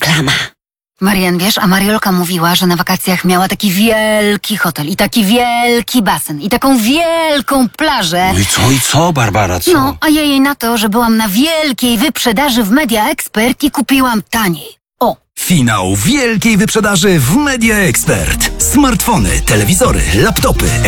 reklama. Marian, wiesz, a Mariolka mówiła, że na wakacjach miała taki wielki hotel i taki wielki basen i taką wielką plażę. No i co, Barbara, co? No, a ja jej na to, że byłam na wielkiej wyprzedaży w Media Expert i kupiłam taniej. O! Finał wielkiej wyprzedaży w Media Expert. Smartfony, telewizory, laptopy,